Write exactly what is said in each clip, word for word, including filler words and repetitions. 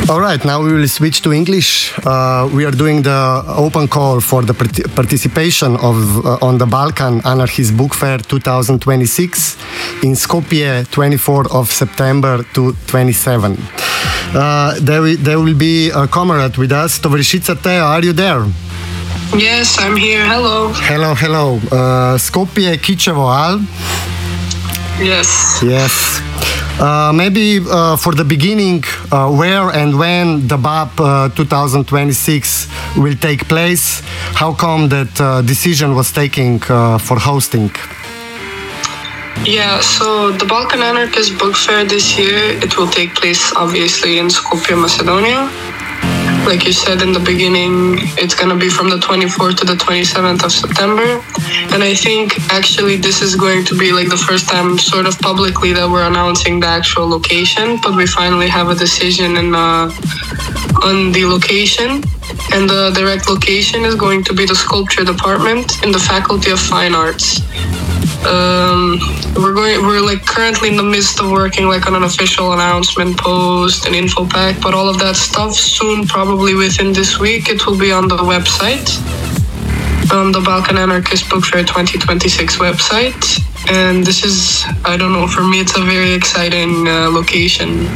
All right, now we will switch to English. Uh, we are doing the open call for the part- participation of uh, on the Balkan Anarchist Book Fair twenty twenty-six in Skopje, twenty-fourth of September to twenty-seventh. Uh, there, we, there will be a comrade with us. Tovarišica Tea, are you there? Yes, I'm here. Hello. Hello, hello. Uh, Skopje, Kičevo, Al? Yes. Yes. Uh, maybe uh, for the beginning, uh, where and when the B A P uh, twenty twenty-six will take place? How come that uh, decision was taken uh, for hosting? Yeah, so the Balkan Anarchist Book Fair this year, it will take place obviously in Skopje, Macedonia. Like you said in the beginning, it's going to be from the twenty-fourth to the twenty-seventh of September. And I think actually this is going to be like the first time sort of publicly that we're announcing the actual location, but we finally have a decision in, uh, on the location. And the direct location is going to be the sculpture department in the Faculty of Fine Arts. Um, we're going. We're like currently in the midst of working like on an official announcement post and info pack, but all of that stuff soon, probably within this week, it will be on the website, on the Balkan Anarchist Book Fair twenty twenty-six website. And this is, I don't know, for me, it's a very exciting uh, location.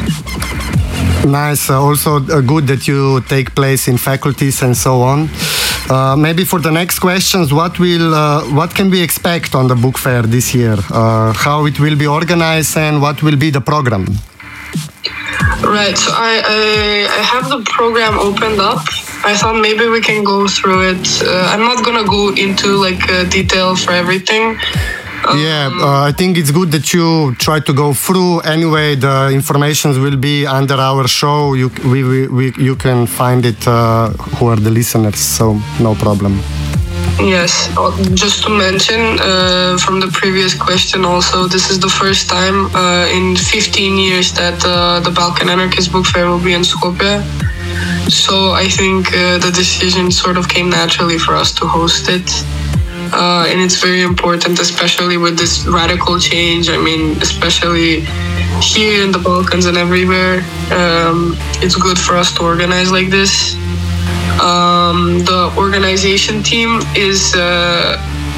Nice. Uh, also uh, good that you take place in faculties and so on. Uh, maybe for the next questions, what will uh, what can we expect on the book fair this year? Uh, how it will be organized and what will be the program? Right. So I I, I have the program opened up. I thought maybe we can go through it. Uh, I'm not gonna go into like uh, detail for everything. Um, yeah, uh, I think it's good that you try to go through. Anyway, the information will be under our show. You we, we, we you can find it. Uh, who are the listeners? So no problem. Yes, just to mention uh, from the previous question also, this is the first time uh, in fifteen years that uh, the Balkan Anarchist Book Fair will be in Skopje. So I think uh, the decision sort of came naturally for us to host it. Uh, and it's very important, especially with this radical change. I mean, especially here in the Balkans and everywhere, um, it's good for us to organize like this. Um, the organization team is uh,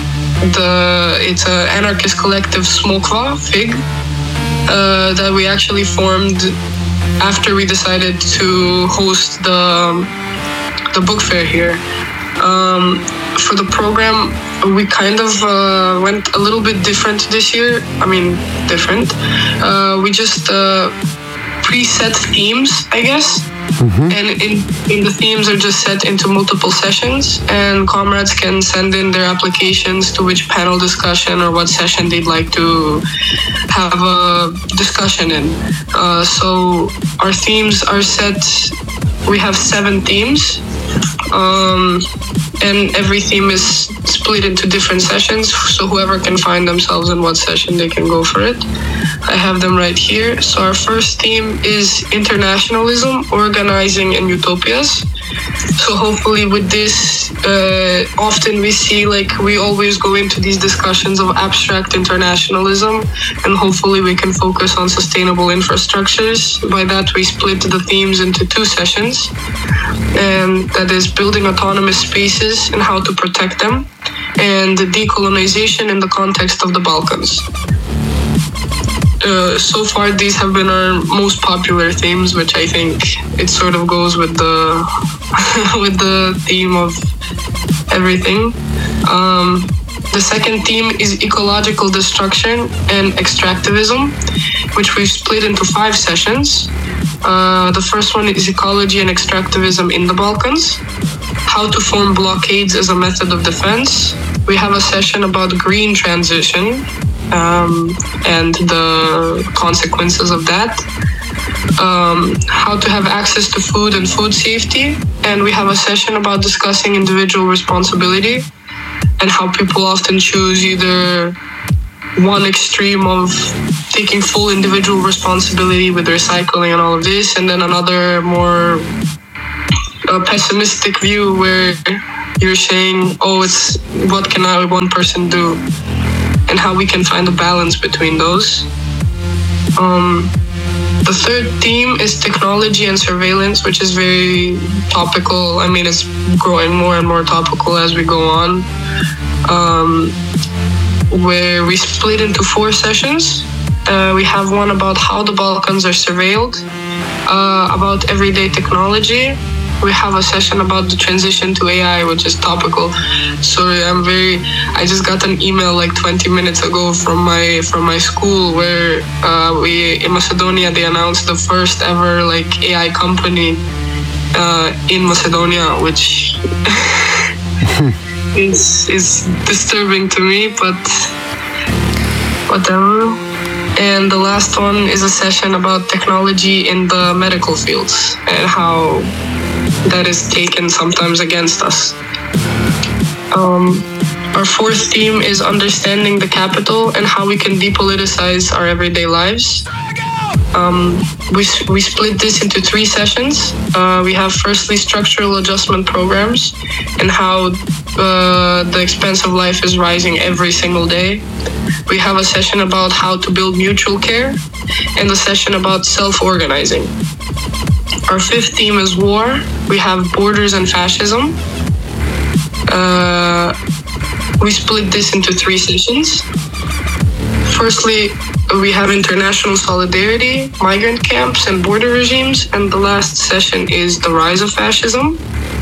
the it's an anarchist collective Smokva Fig uh, that we actually formed after we decided to host the the book fair here. Um, for the program, we kind of uh, went a little bit different this year. I mean, different. Uh, we just uh, preset themes, I guess. Mm-hmm. And in, in the themes are just set into multiple sessions, and comrades can send in their applications to which panel discussion or what session they'd like to have a discussion in. Uh, so our themes are set, we have seven themes. Um, and every theme is split into different sessions, so whoever can find themselves in what session, they can go for it. I have them right here. So our first theme is internationalism, organizing, and utopias. So hopefully with this, uh, often we see like we always go into these discussions of abstract internationalism, and hopefully we can focus on sustainable infrastructures. By that we split the themes into two sessions, and that is building autonomous spaces and how to protect them, and decolonization in the context of the Balkans. Uh, so far, these have been our most popular themes, which I think it sort of goes with the with the theme of everything. Um, the second theme is ecological destruction and extractivism, which we've split into five sessions. Uh, the first one is ecology and extractivism in the Balkans, how to form blockades as a method of defense. We have a session about green transition, Um, and the consequences of that, um, how to have access to food and food safety, and we have a session about discussing individual responsibility and how people often choose either one extreme of taking full individual responsibility with recycling and all of this, and then another more uh, pessimistic view where you're saying, oh, it's what can I, one person do? And how we can find a balance between those. Um, The third theme is technology and surveillance, which is very topical. I mean, it's growing more and more topical as we go on. Um, where we split into four sessions. Uh, we have one about how the Balkans are surveilled, uh, about everyday technology. We have a session about the transition to A I, which is topical. Sorry, I'm very. I just got an email like twenty minutes ago from my from my school where uh, we in Macedonia they announced the first ever like A I company uh, in Macedonia, which is is disturbing to me, but whatever. And the last one is a session about technology in the medical fields and how that is taken sometimes against us. Um, our fourth theme is understanding the capital and how we can depoliticize our everyday lives. Um, we, we split this into three sessions. Uh, we have firstly structural adjustment programs and how uh, the expense of life is rising every single day. We have a session about how to build mutual care and a session about self-organizing. Our fifth theme is war. We have borders and fascism. Uh, we split this into three sessions. Firstly, we have international solidarity, migrant camps, and border regimes. And the last session is the rise of fascism.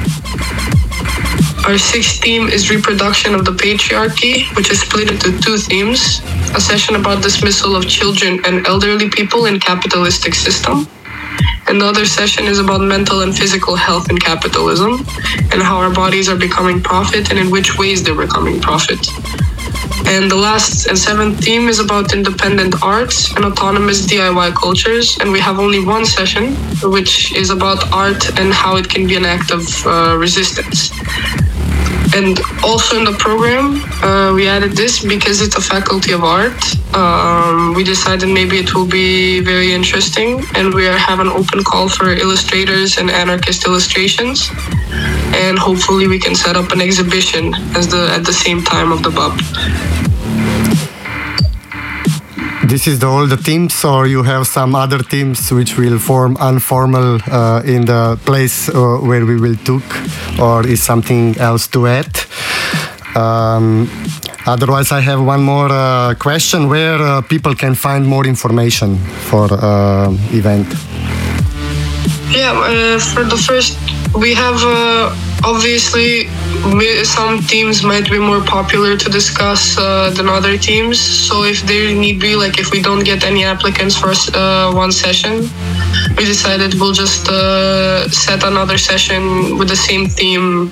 Our sixth theme is reproduction of the patriarchy, which is split into two themes. A session about dismissal of children and elderly people in capitalistic system. Another session is about mental and physical health in capitalism and how our bodies are becoming profit and in which ways they're becoming profit. And the last and seventh theme is about independent arts and autonomous D I Y cultures. And we have only one session, which is about art and how it can be an act of uh, resistance. And also in the program, uh, we added this because it's a faculty of art. Um, we decided maybe it will be very interesting, and we are have an open call for illustrators and anarchist illustrations. And hopefully we can set up an exhibition as the at the same time of the B U P. This is the, all the teams, or you have some other teams which will form informal uh, in the place uh, where we will talk, or is something else to add? Um, otherwise, I have one more uh, question: where uh, people can find more information for uh, event? Yeah, uh, for the first, we have uh, obviously we, some teams might be more popular to discuss uh, than other teams. So if there need be, like if we don't get any applicants for uh, one session, we decided we'll just uh, set another session with the same theme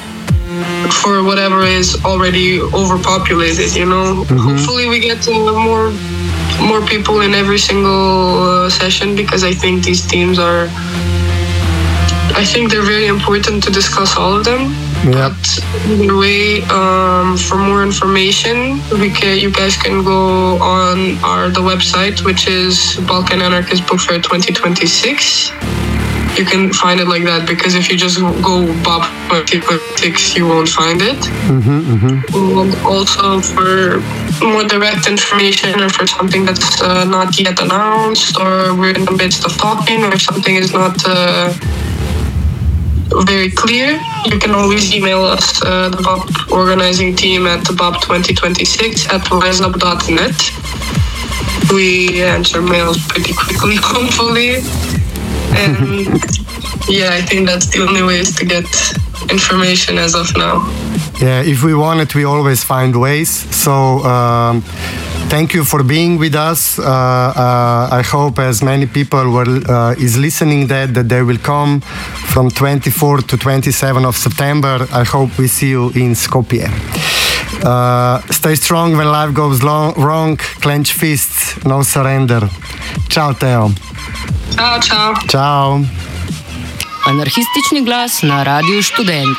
for whatever is already overpopulated, you know. Mm-hmm. Hopefully we get uh, more more people in every single uh, session, because I think these themes are I think they're very important to discuss all of them. Yep. But either way, um, for more information, we can, you guys can go on our the website, which is Balkan Anarchist Book Fair twenty twenty-six. You can find it like that, because if you just go B A P twenty twenty-six, you won't find it. Mm-hmm, mm-hmm. And also for more direct information, or for something that's uh, not yet announced, or we're in the midst of talking, or if something is not uh, very clear, you can always email us, uh, the B A P organizing team at B A P twenty twenty-six at riseup dot net. We answer mails pretty quickly, hopefully. And yeah, I think that's the only ways to get information as of now. Yeah, if we want it, we always find ways. So um, thank you for being with us. Uh, uh, I hope as many people were uh, is listening that that they will come from twenty-fourth to twenty-seventh of September. I hope we see you in Skopje. Uh, stay strong when life goes long, wrong. Clench fists, no surrender. Ciao, Teo. Ciao, ciao. Ciao. Anarhistični glas na Radiu Študent.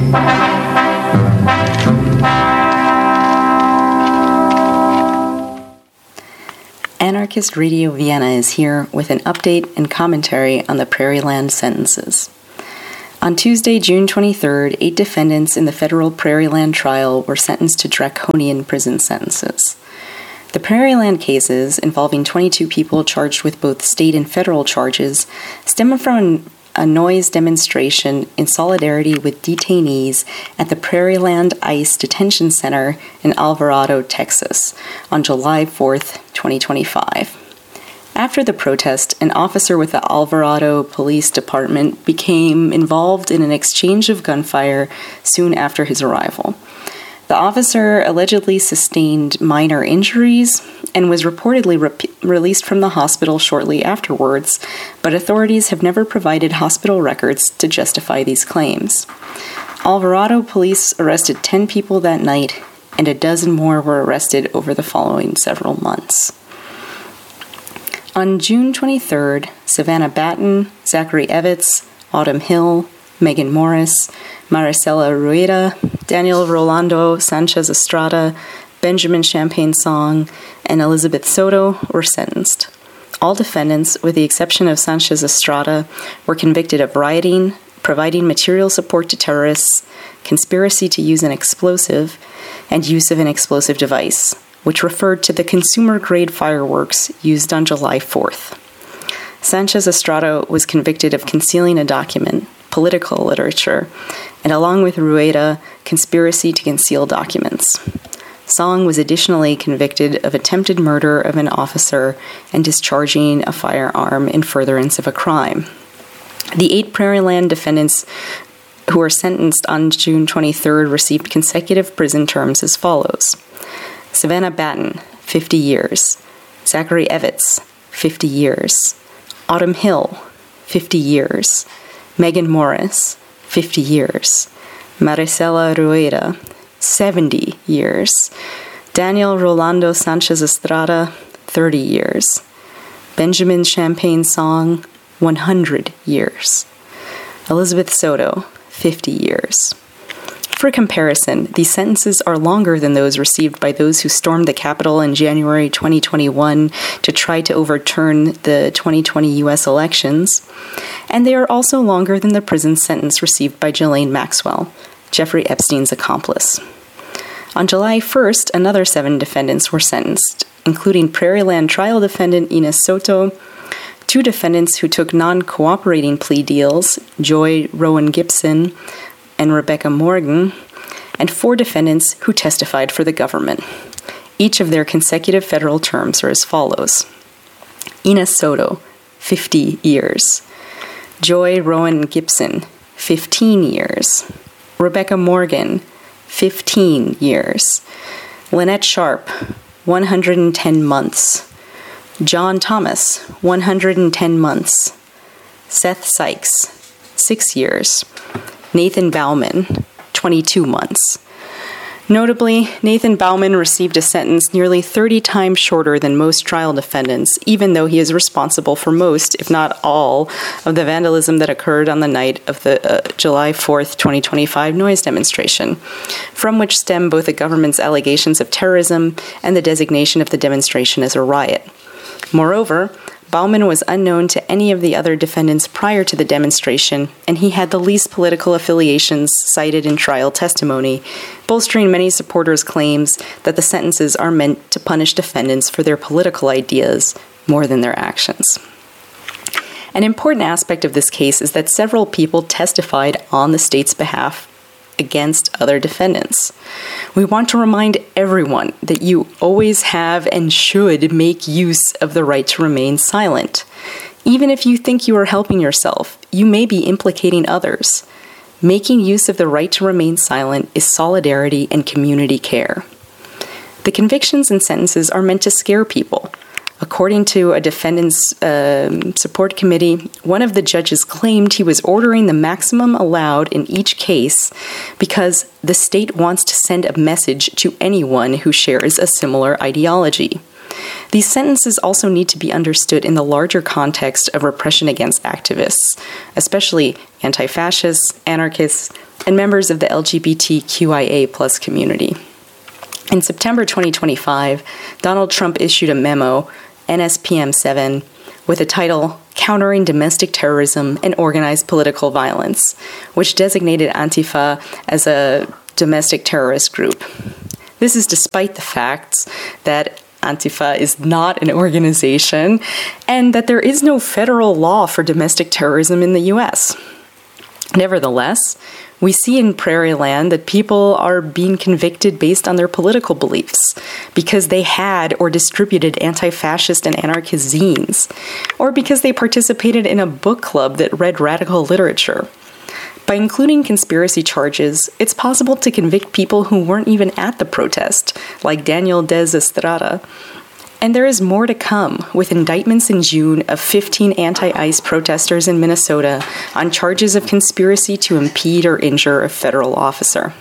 Anarchist Radio Vienna is here with an update and commentary on the Prairieland sentences. On Tuesday, June twenty-third, eight defendants in the federal Prairieland trial were sentenced to draconian prison sentences. The Prairieland cases, involving twenty-two people charged with both state and federal charges, stem from a noise demonstration in solidarity with detainees at the Prairieland ICE Detention Center in Alvarado, Texas, on July fourth, twenty twenty-five. After the protest, an officer with the Alvarado Police Department became involved in an exchange of gunfire soon after his arrival. The officer allegedly sustained minor injuries and was reportedly re- released from the hospital shortly afterwards, but authorities have never provided hospital records to justify these claims. Alvarado police arrested ten people that night, and a dozen more were arrested over the following several months. On June twenty-third, Savannah Batten, Zachary Evitz, Autumn Hill, Megan Morris, Maricela Rueda, Daniel Rolando Sanchez Estrada, Benjamin Champagne Song, and Elizabeth Soto were sentenced. All defendants, with the exception of Sanchez Estrada, were convicted of rioting, providing material support to terrorists, conspiracy to use an explosive, and use of an explosive device, which referred to the consumer-grade fireworks used on July fourth. Sanchez Estrada was convicted of concealing a document, political literature, and along with Rueda, conspiracy to conceal documents. Song was additionally convicted of attempted murder of an officer and discharging a firearm in furtherance of a crime. The eight Prairieland defendants who were sentenced on June twenty-third received consecutive prison terms as follows. Savannah Batten, fifty years. Zachary Evitz, fifty years. Autumn Hill, fifty years. Megan Morris, fifty years. Maricela Rueda, seventy years. Daniel Rolando Sanchez Estrada, thirty years. Benjamin Champagne Song, one hundred years. Elizabeth Soto, fifty years. For comparison, these sentences are longer than those received by those who stormed the Capitol in January twenty twenty-one to try to overturn the twenty twenty U S elections, and they are also longer than the prison sentence received by Ghislaine Maxwell, Jeffrey Epstein's accomplice. On July first, another seven defendants were sentenced, including Prairieland trial defendant Ines Soto, two defendants who took non-cooperating plea deals, Joy Rowan Gibson and Rebecca Morgan, and four defendants who testified for the government. Each of their consecutive federal terms are as follows. Ines Soto, fifty years. Joy Rowan Gibson, fifteen years. Rebecca Morgan, fifteen years. Lynette Sharp, one hundred ten months. John Thomas, one hundred ten months. Seth Sykes, six years. Nathan Bauman, twenty-two months. Notably, Nathan Bauman received a sentence nearly thirty times shorter than most trial defendants, even though he is responsible for most, if not all, of the vandalism that occurred on the night of the uh, July fourth, twenty twenty-five noise demonstration, from which stem both the government's allegations of terrorism and the designation of the demonstration as a riot. Moreover, Bauman was unknown to any of the other defendants prior to the demonstration, and he had the least political affiliations cited in trial testimony, bolstering many supporters' claims that the sentences are meant to punish defendants for their political ideas more than their actions. An important aspect of this case is that several people testified on the state's behalf against other defendants. We want to remind everyone that you always have and should make use of the right to remain silent. Even if you think you are helping yourself, you may be implicating others. Making use of the right to remain silent is solidarity and community care. The convictions and sentences are meant to scare people. According to a defendant's uh, support committee, one of the judges claimed he was ordering the maximum allowed in each case because the state wants to send a message to anyone who shares a similar ideology. These sentences also need to be understood in the larger context of repression against activists, especially anti-fascists, anarchists, and members of the L G B T Q I A plus community. In September twenty twenty-five, Donald Trump issued a memo, N S P M seven, with the title Countering Domestic Terrorism and Organized Political Violence, which designated Antifa as a domestic terrorist group. This is despite the fact that Antifa is not an organization and that there is no federal law for domestic terrorism in the U S. Nevertheless, we see in Prairie Land that people are being convicted based on their political beliefs because they had or distributed anti-fascist and anarchist zines, or because they participated in a book club that read radical literature. By including conspiracy charges, it's possible to convict people who weren't even at the protest, like Daniel Dez Estrada. And there is more to come, with indictments in June of fifteen anti-ICE protesters in Minnesota on charges of conspiracy to impede or injure a federal officer.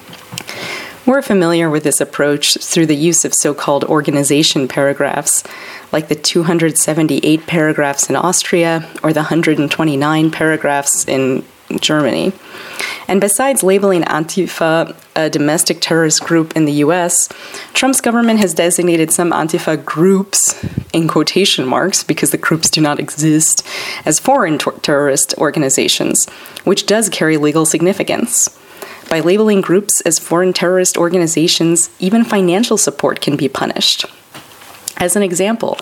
We're familiar with this approach through the use of so-called organization paragraphs, like the two hundred seventy-eight paragraphs in Austria or the one hundred twenty-nine paragraphs in Germany. And besides labeling Antifa a domestic terrorist group in the U S, Trump's government has designated some Antifa groups, in quotation marks, because the groups do not exist, as foreign ter- terrorist organizations, which does carry legal significance. By labeling groups as foreign terrorist organizations, even financial support can be punished. As an example,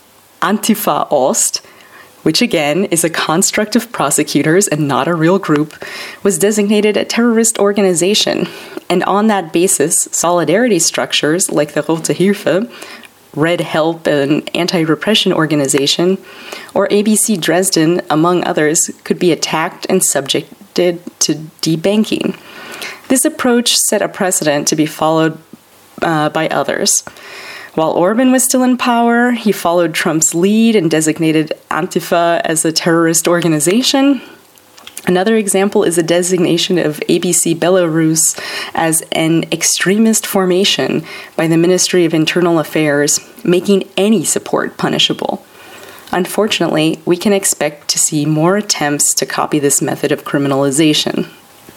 Antifa Ost, which again is a construct of prosecutors and not a real group, was designated a terrorist organization, and on that basis, solidarity structures like the Rote Hilfe, Red Help, an anti-repression organization, or A B C Dresden, among others, could be attacked and subjected to debanking. This approach set a precedent to be followed uh, by others. While Orban was still in power, he followed Trump's lead and designated Antifa as a terrorist organization. Another example is the designation of A B C Belarus as an extremist formation by the Ministry of Internal Affairs, making any support punishable. Unfortunately, we can expect to see more attempts to copy this method of criminalization.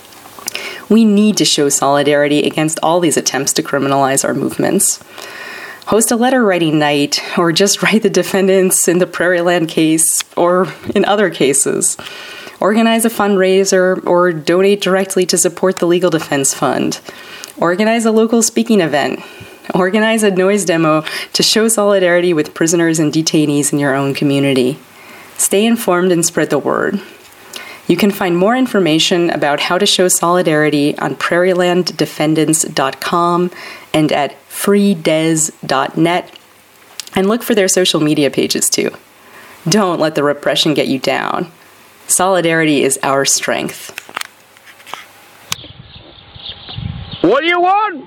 We need to show solidarity against all these attempts to criminalize our movements. Host a letter writing night, or just write the defendants in the Prairie Land case, or in other cases. Organize a fundraiser, or donate directly to support the Legal Defense Fund. Organize a local speaking event. Organize a noise demo to show solidarity with prisoners and detainees in your own community. Stay informed and spread the word. You can find more information about how to show solidarity on prairie land defendants dot com and at free des dot net, and look for their social media pages too. Don't let the repression get you down. Solidarity is our strength. What do you want?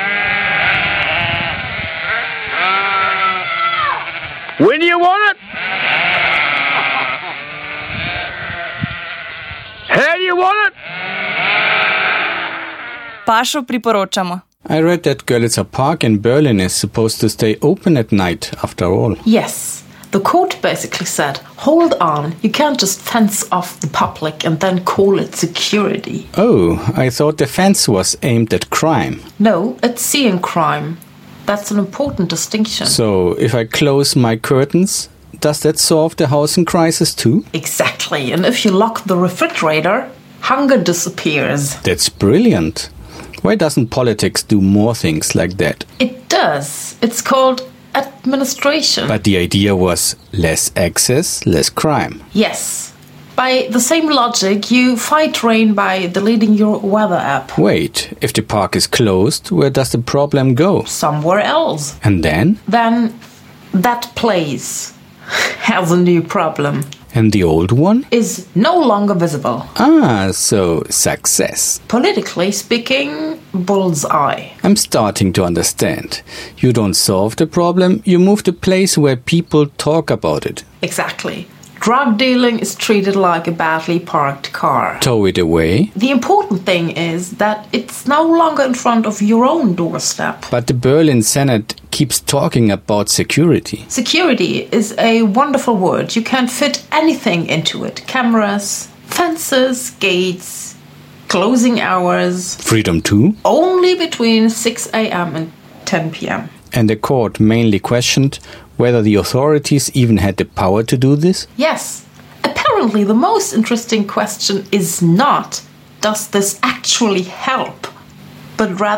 When do you want it? How do you want it? Pašo priporočamo. I read that Görlitzer Park in Berlin is supposed to stay open at night, after all. Yes. The court basically said, hold on, you can't just fence off the public and then call it security. Oh, I thought the fence was aimed at crime. No, it's seeing crime. That's an important distinction. So, if I close my curtains, does that solve the housing crisis too? Exactly. And if you lock the refrigerator, hunger disappears. That's brilliant. Why doesn't politics do more things like that? It does. It's called administration. But the idea was less access, less crime. Yes. By the same logic, you fight rain by deleting your weather app. Wait, if the park is closed, where does the problem go? Somewhere else. And then? Then that place has a new problem. And the old one? Is no longer visible. Ah, so success. Politically speaking, bullseye. I'm starting to understand. You don't solve the problem, you move the place where people talk about it. Exactly. Drug dealing is treated like a badly parked car. Tow it away. The important thing is that it's no longer in front of your own doorstep. But the Berlin Senate keeps talking about security. Security is a wonderful word. You can fit anything into it. Cameras, fences, gates, closing hours. Freedom too? Only between six a.m. and ten p.m. And the court mainly questioned whether the authorities even had the power to do this? Yes. Apparently the most interesting question is not, does this actually help? But rather,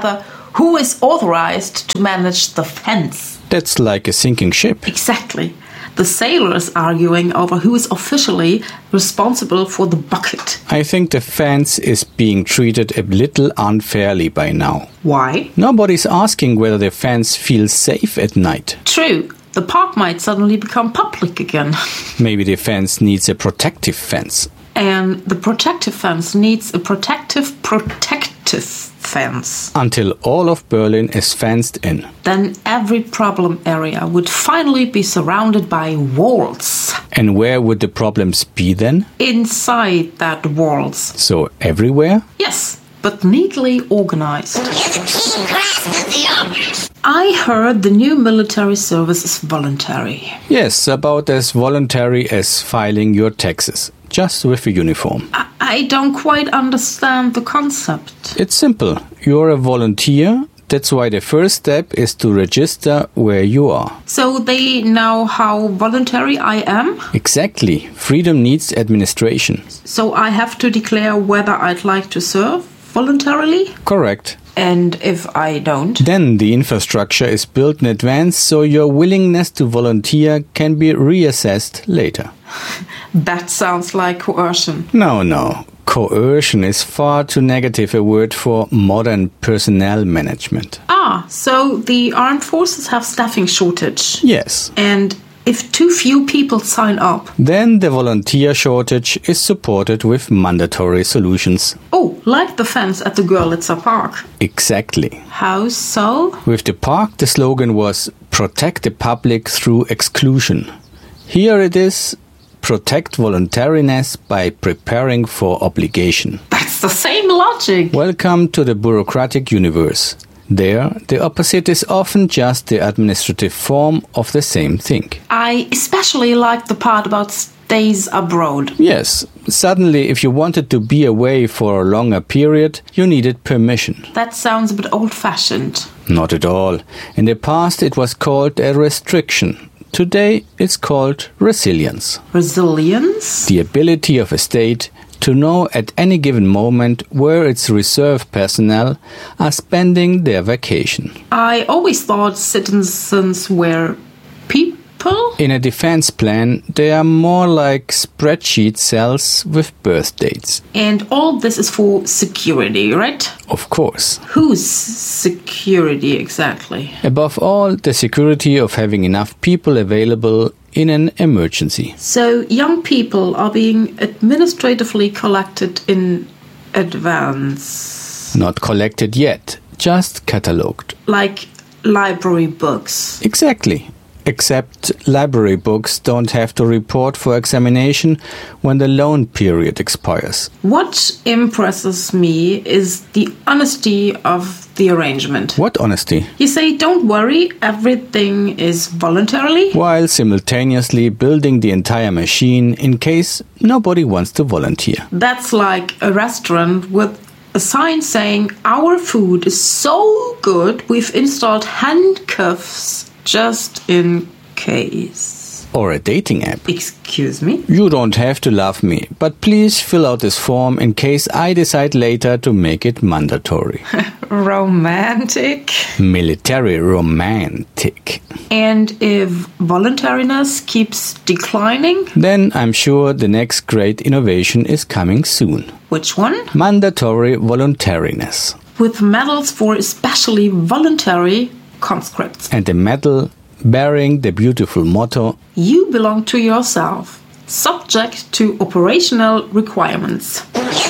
who is authorized to manage the fence? That's like a sinking ship. Exactly. The sailors arguing over who is officially responsible for the bucket. I think the fence is being treated a little unfairly by now. Why? Nobody's asking whether the fence feels safe at night. True. The park might suddenly become public again. Maybe the fence needs a protective fence. And the protective fence needs a protective protective fence. Until all of Berlin is fenced in. Then every problem area would finally be surrounded by walls. And where would the problems be then? Inside that walls. So everywhere? Yes, but neatly organized. I heard the new military service is voluntary. Yes, about as voluntary as filing your taxes, just with a uniform. I, I don't quite understand the concept. It's simple. You're a volunteer. That's why the first step is to register where you are. So they know how voluntary I am? Exactly. Freedom needs administration. So I have to declare whether I'd like to serve voluntarily? Correct. And if I don't? Then the infrastructure is built in advance, so your willingness to volunteer can be reassessed later. That sounds like coercion. No, no. Coercion is far too negative a word for modern personnel management. Ah, so the armed forces have staffing shortage. Yes. And if too few people sign up, then the volunteer shortage is supported with mandatory solutions. Oh, like the fence at the Görlitzer Park. Exactly. How so? With the park, the slogan was protect the public through exclusion. Here it is, protect voluntariness by preparing for obligation. That's the same logic. Welcome to the bureaucratic universe. There, the opposite is often just the administrative form of the same thing. I especially like the part about stays abroad. Yes, suddenly if you wanted to be away for a longer period, you needed permission. That sounds a bit old-fashioned. Not at all. In the past it was called a restriction. Today it's called resilience. Resilience? The ability of a state to know at any given moment where its reserve personnel are spending their vacation. I always thought citizens were people. In a defense plan, they are more like spreadsheet cells with birth dates. And all this is for security, right? Of course. Whose security exactly? Above all, the security of having enough people available in an emergency. So young people are being administratively collected in advance. Not collected yet, just catalogued. Like library books. Exactly. Except library books don't have to report for examination when the loan period expires. What impresses me is the honesty of the arrangement. What honesty? You say, don't worry, everything is voluntarily. While simultaneously building the entire machine in case nobody wants to volunteer. That's like a restaurant with a sign saying, our food is so good, we've installed handcuffs just in case. Or a dating app. Excuse me? You don't have to love me, but please fill out this form in case I decide later to make it mandatory. Romantic. Military romantic. And if voluntariness keeps declining? Then I'm sure the next great innovation is coming soon. Which one? Mandatory voluntariness. With medals for especially voluntary conscripts. And a medal bearing the beautiful motto, you belong to yourself, subject to operational requirements.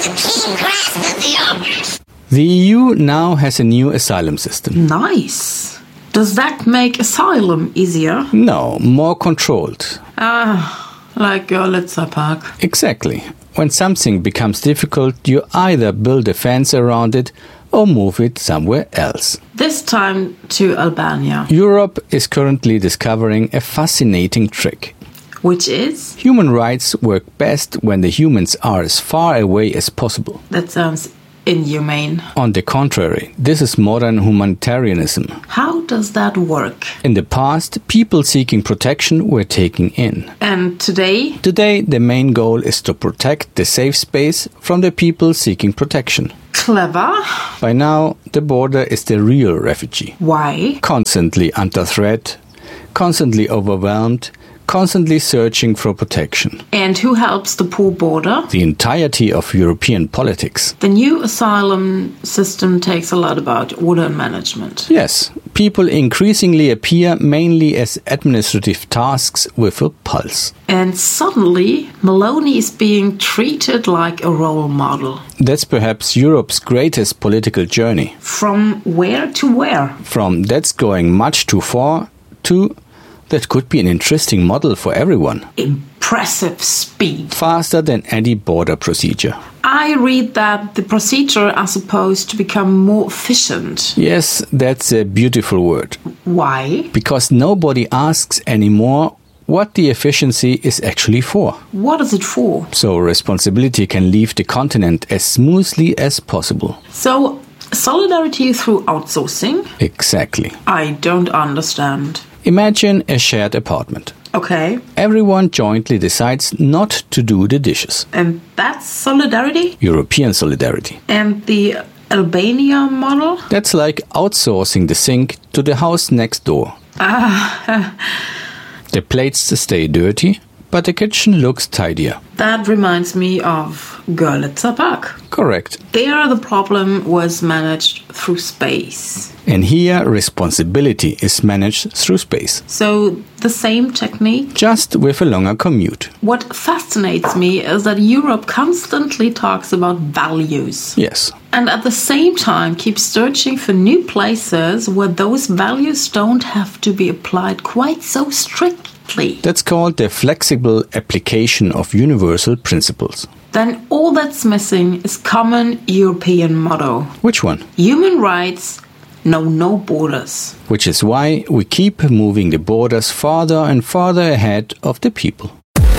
The E U now has a new asylum system. Nice. Does that make asylum easier? No, more controlled. Ah, like Görlitzer Park. Exactly. When something becomes difficult, you either build a fence around it or move it somewhere else. This time to Albania. Europe is currently discovering a fascinating trick. Which is? Human rights work best when the humans are as far away as possible. That sounds inhumane. On the contrary, this is modern humanitarianism. How does that work? In the past, people seeking protection were taken in. And today? Today, the main goal is to protect the safe space from the people seeking protection. Clever. By now, the border is the real refugee. Why? Constantly under threat, constantly overwhelmed, constantly searching for protection. And who helps the poor border? The entirety of European politics. The new asylum system takes a lot about order and management. Yes, people increasingly appear mainly as administrative tasks with a pulse. And suddenly, Maloney is being treated like a role model. That's perhaps Europe's greatest political journey. From where to where? From that's going much too far to that could be an interesting model for everyone. Impressive speed. Faster than any border procedure. I read that the procedure are supposed to become more efficient. Yes, that's a beautiful word. Why? Because nobody asks anymore what the efficiency is actually for. What is it for? So responsibility can leave the continent as smoothly as possible. So, solidarity through outsourcing? Exactly. I don't understand. Imagine a shared apartment. Okay. Everyone jointly decides not to do the dishes. And that's solidarity? European solidarity. And the Albania model? That's like outsourcing the sink to the house next door. Ah. The plates stay dirty, but the kitchen looks tidier. That reminds me of Görlitzer Park. Correct. There the problem was managed through space. And here responsibility is managed through space. So the same technique? Just with a longer commute. What fascinates me is that Europe constantly talks about values. Yes. And at the same time keeps searching for new places where those values don't have to be applied quite so strictly. That's called the flexible application of universal principles. Then all that's missing is common European motto. Which one? Human rights, know no borders. Which is why we keep moving the borders farther and farther ahead of the people.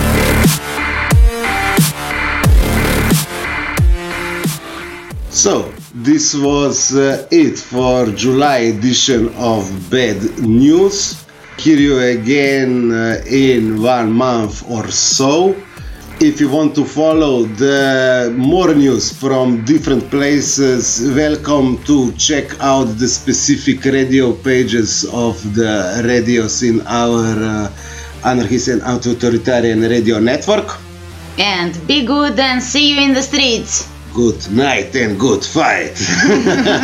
So, this was uh, it for July edition of Bad News. Hear you again uh, in one month or so. If you want to follow the more news from different places, welcome to check out the specific radio pages of the radios in our uh, anarchist and authoritarian radio network. And be good and see you in the streets. Good night and good fight.